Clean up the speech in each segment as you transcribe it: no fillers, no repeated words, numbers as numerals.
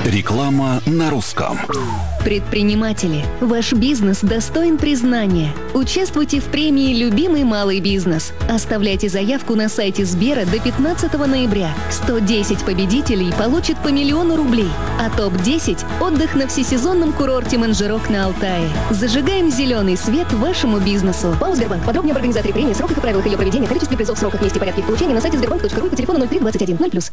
Реклама на русском. Предприниматели, ваш бизнес достоин признания. Участвуйте в премии «Любимый малый бизнес». Оставляйте заявку на сайте Сбера до 15 ноября. 110 победителей получат по 1 000 000 рублей, а топ-10 – отдых на всесезонном курорте Манжирок на Алтае. Зажигаем зеленый свет вашему бизнесу. ПАО «Сбербанк». Подробнее об организаторе премии, сроках и правилах ее проведения, количестве призов, сроках, месте и порядке их получения на сайте sberbank.ru и по телефону 03 21 0+.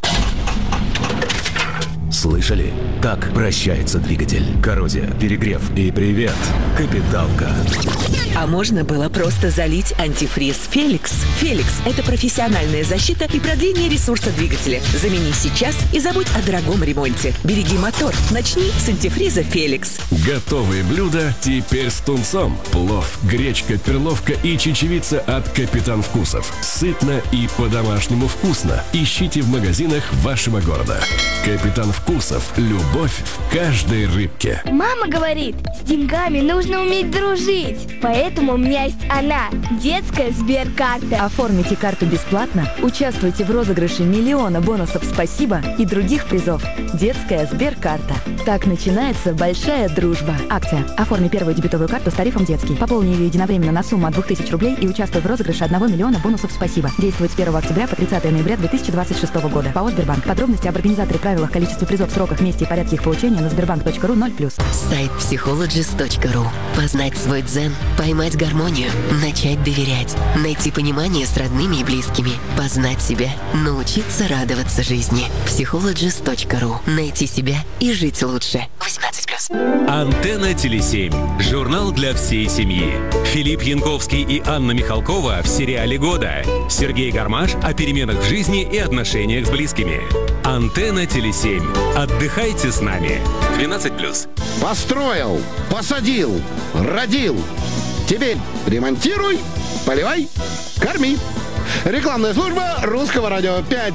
Слышали? Так прощается двигатель. Коррозия, перегрев и привет, капиталка. А можно было просто залить антифриз «Феликс». «Феликс» — это профессиональная защита и продление ресурса двигателя. Замени сейчас и забудь о дорогом ремонте. Береги мотор. Начни с антифриза «Феликс». Готовые блюда теперь с тунцом. Плов, гречка, перловка и чечевица от «Капитан Вкусов». Сытно и по-домашнему вкусно. Ищите в магазинах вашего города. «Капитан Вкусов». Любовь в каждой рыбке. Мама говорит, с деньгами нужно уметь дружить. Поэтому у меня есть она, детская Сберкарта. Оформите карту бесплатно, участвуйте в розыгрыше 1 000 000 бонусов «Спасибо» и других призов. Детская Сберкарта. Так начинается большая дружба. Акция. Оформи первую дебетовую карту с тарифом «Детский». Пополни ее единовременно на сумму от 2000 рублей и участвуй в розыгрыше 1 000 000 бонусов «Спасибо». Действует с 1 октября по 30 ноября 2026 года. ПАО «Сбербанк». Подробности об организаторе, правилах, количестве призов, сроках, месте и порядке их получения на sberbank.ru 0+. Сайт psychologist.ru. Познать свой дзен, поймать гармонию, начать доверять, найти понимание с родными и близкими, познать себя, научиться радоваться жизни. psychologist.ru. Найти себя и жить лучше. 18+. Антенна Теле7. Журнал для всей семьи. Филипп Янковский и Анна Михалкова в сериале года. Сергей Гармаш о переменах в жизни и отношениях с близкими. Антенна Теле7. Отдыхайте с нами. 12+. Построил, посадил, родил. Теперь ремонтируй, поливай, корми. Рекламная служба Русского радио 5